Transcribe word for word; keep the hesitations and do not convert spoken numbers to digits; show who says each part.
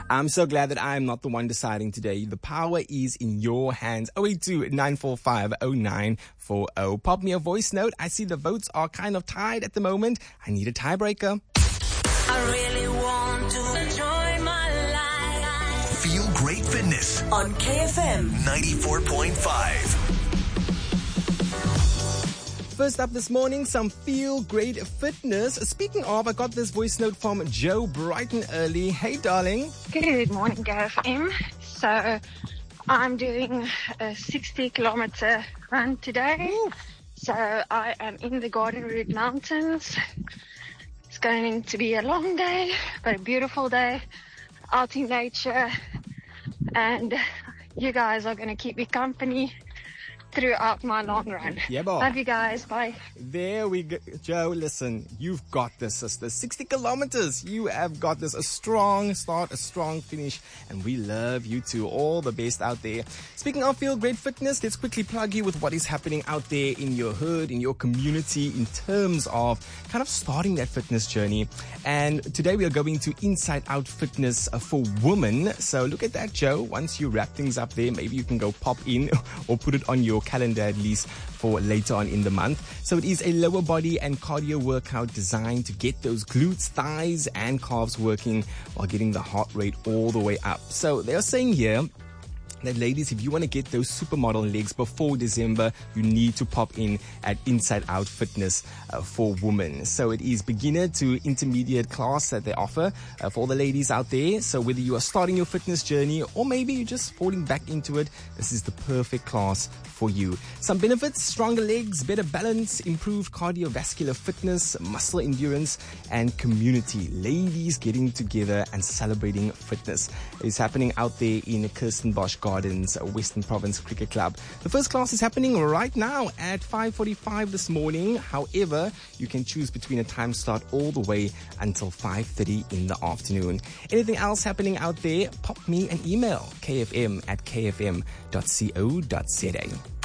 Speaker 1: I'm so glad that I'm not the one deciding today. The power is in your hands. oh eight two, nine four five, oh nine four oh. Pop me a voice note. I see the votes are kind of tied at the moment. I need a tiebreaker.
Speaker 2: I really want to enjoy my life.
Speaker 3: Feel Great Fitness
Speaker 2: On K F M
Speaker 3: ninety-four point five.
Speaker 1: First up this morning, some Feel Great Fitness. Speaking of, I got this voice note from Joe Brighton early. Hey, darling.
Speaker 4: Good morning, K F M. So I'm doing a sixty kilometer run today.
Speaker 1: Ooh.
Speaker 4: So I am in the Garden Route Mountains. It's going to be a long day, but a beautiful day out in nature. And you guys are going to keep me company throughout my long run.
Speaker 1: Yeah, boy.
Speaker 4: Love you guys. Bye.
Speaker 1: There we go. Joe, listen, you've got this, sister. sixty kilometers. You have got this. A strong start, a strong finish. And we love you too. All the best out there. Speaking of Feel Great Fitness, let's quickly plug you with what is happening out there in your hood, in your community, in terms of kind of starting that fitness journey. And today we are going to Inside Out Fitness for Women. So look at that, Joe. Once you wrap things up there, maybe you can go pop in or put it on your calendar at least for later on in the month. So it is a lower body and cardio workout designed to get those glutes, thighs and calves working while getting the heart rate all the way up. So they are saying here that, ladies, if you want to get those supermodel legs before December, you need to pop in at Inside Out Fitness uh, for Women. So it is beginner to intermediate class that they offer uh, for all the ladies out there. So whether you are starting your fitness journey or maybe you're just falling back into it, this is the perfect class for you. Some benefits: stronger legs, better balance, improved cardiovascular fitness, muscle endurance, and community. Ladies getting together and celebrating fitness. It's happening out there in Kirstenbosch Gardens, Western Province Cricket Club. The first class is happening right now at five forty-five this morning. However, you can choose between a time slot all the way until five thirty in the afternoon. Anything else happening out there, pop me an email, k f m at k f m dot co dot z a.